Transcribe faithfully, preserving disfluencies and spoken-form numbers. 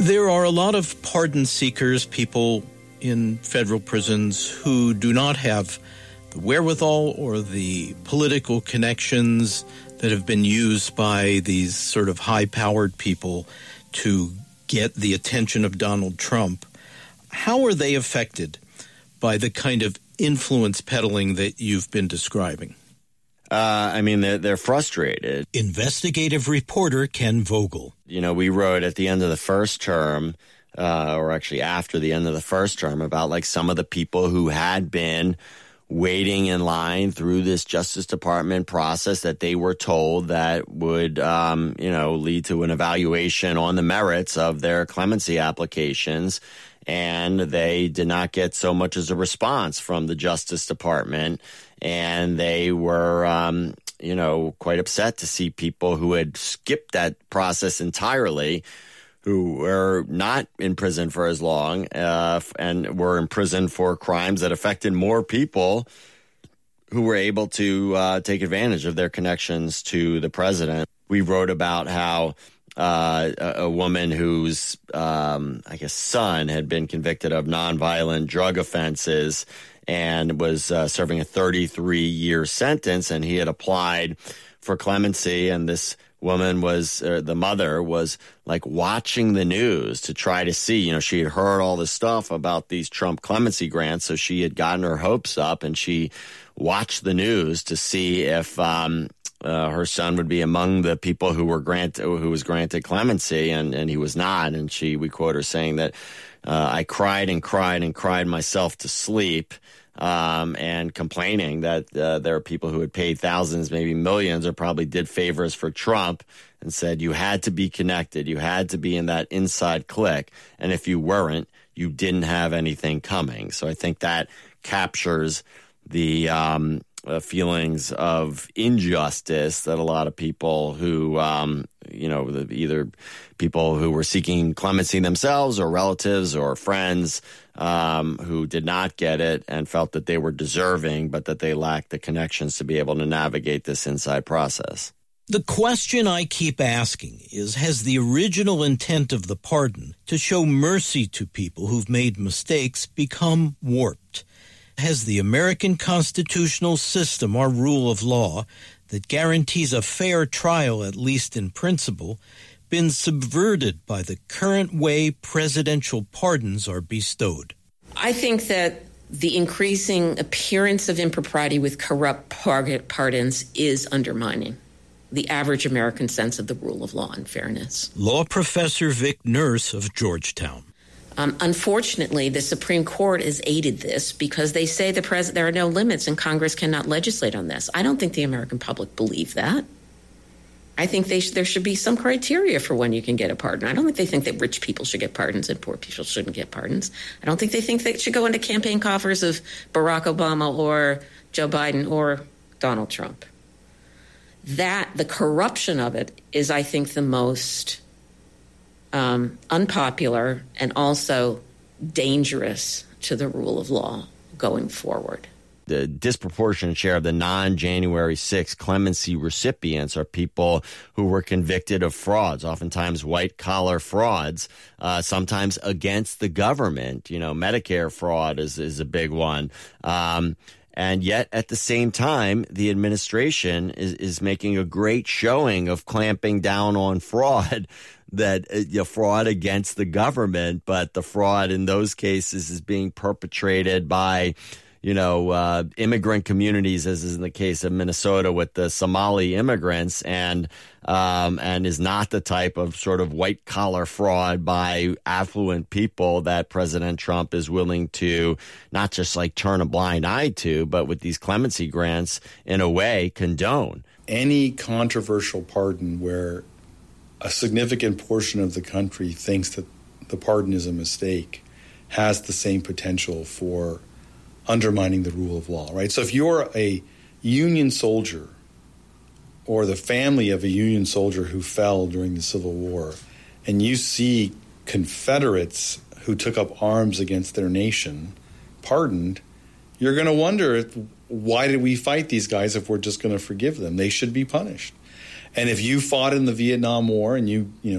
There are a lot of pardon seekers, people in federal prisons who do not have the wherewithal or the political connections that have been used by these sort of high-powered people to get the attention of Donald Trump. How are they affected by the kind of influence peddling that you've been describing? Uh, I mean, they're, they're frustrated. Investigative reporter Ken Vogel. You know, we wrote at the end of the first term, uh, or actually after the end of the first term, about like some of the people who had been waiting in line through this Justice Department process that they were told that would, um, you know, lead to an evaluation on the merits of their clemency applications. And they did not get so much as a response from the Justice Department. And they were, um, you know, quite upset to see people who had skipped that process entirely, who were not in prison for as long uh, and were in prison for crimes that affected more people, who were able to uh, take advantage of their connections to the president. We wrote about how uh, a, a woman whose, um, I guess, son had been convicted of nonviolent drug offenses and was uh, serving a thirty-three year sentence, and he had applied for clemency, and this woman was, uh, the mother was like watching the news to try to see, you know, she had heard all this stuff about these Trump clemency grants, so she had gotten her hopes up, and she watched the news to see if um, uh, her son would be among the people who were granted, who was granted clemency, and, and he was not. And she, we quote her saying that, uh, I cried and cried and cried myself to sleep. Um, and complaining that uh, there are people who had paid thousands, maybe millions, or probably did favors for Trump, and said you had to be connected, you had to be in that inside clique, and if you weren't, you didn't have anything coming. So I think that captures the um, uh, feelings of injustice that a lot of people who, um, you know, the, either people who were seeking clemency themselves or relatives or friends um, who did not get it and felt that they were deserving, but that they lacked the connections to be able to navigate this inside process. The question I keep asking is, has the original intent of the pardon to show mercy to people who've made mistakes become warped? Has the American constitutional system, our rule of law, that guarantees a fair trial, at least in principle, been subverted by the current way presidential pardons are bestowed? I think that the increasing appearance of impropriety with corrupt pardons is undermining the average American sense of the rule of law and fairness. Law professor Vic Nurse of Georgetown. Um, unfortunately, the Supreme Court has aided this because they say the pres- there are no limits and Congress cannot legislate on this. I don't think the American public believe that. I think they sh- there should be some criteria for when you can get a pardon. I don't think they think that rich people should get pardons and poor people shouldn't get pardons. I don't think they think they should go into campaign coffers of Barack Obama or Joe Biden or Donald Trump. That, the corruption of it is, I think, the most um, unpopular and also dangerous to the rule of law going forward. The disproportionate share of the non-January sixth clemency recipients are people who were convicted of frauds, oftentimes white-collar frauds, uh, sometimes against the government. You know, Medicare fraud is, is a big one. Um, and yet, at the same time, the administration is, is making a great showing of clamping down on fraud, that uh, you know, fraud against the government, but the fraud in those cases is being perpetrated by you know, uh, immigrant communities, as is in the case of Minnesota with the Somali immigrants, and um, and is not the type of sort of white collar fraud by affluent people that President Trump is willing to not just like turn a blind eye to, but with these clemency grants, in a way, condone. Any controversial pardon where a significant portion of the country thinks that the pardon is a mistake has the same potential for undermining the rule of law, right? So if you're a Union soldier or the family of a Union soldier who fell during the Civil War, and you see Confederates who took up arms against their nation pardoned, you're going to wonder, why did we fight these guys if we're just going to forgive them? They should be punished. And if you fought in the Vietnam War and you, you know,